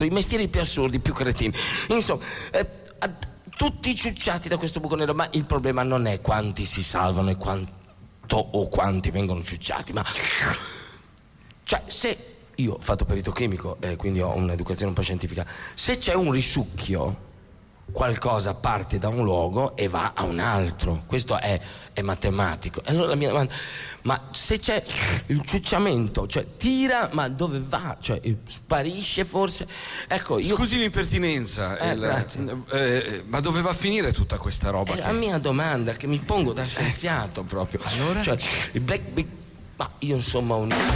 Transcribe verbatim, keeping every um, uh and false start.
i mestieri più assurdi, più cretini. Insomma, eh, tutti ciucciati da questo buco nero, ma il problema non è quanti si salvano e quanto o quanti vengono ciucciati, ma cioè se io ho fatto perito chimico e eh, quindi ho un'educazione un po' scientifica, se c'è un risucchio qualcosa parte da un luogo e va a un altro, questo è, è matematico. E allora la mia domanda, ma se c'è il ciucciamento, cioè tira, ma dove va? Cioè sparisce forse? Ecco, io... Scusi l'impertinenza, eh, il, grazie. Eh, ma dove va a finire tutta questa roba? È che... la mia domanda che mi pongo da scienziato proprio. Allora? Cioè, il Black Big... Ma io insomma un...